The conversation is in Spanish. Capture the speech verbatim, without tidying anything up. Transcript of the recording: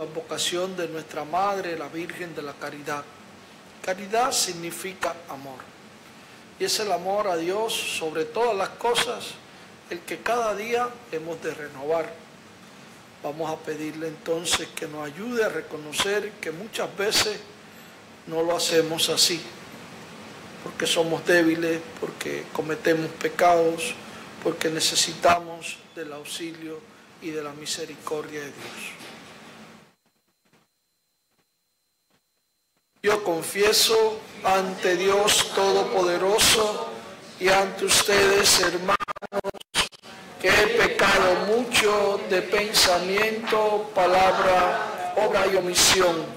vocación de nuestra Madre, la Virgen de la Caridad. Caridad significa amor. Y es el amor a Dios sobre todas las cosas, el que cada día hemos de renovar. Vamos a pedirle entonces que nos ayude a reconocer que muchas veces no lo hacemos así, porque somos débiles, porque cometemos pecados, porque necesitamos del auxilio y de la misericordia de Dios. Yo confieso ante Dios Todopoderoso y ante ustedes, hermanos, que he pecado mucho de pensamiento, palabra, obra y omisión.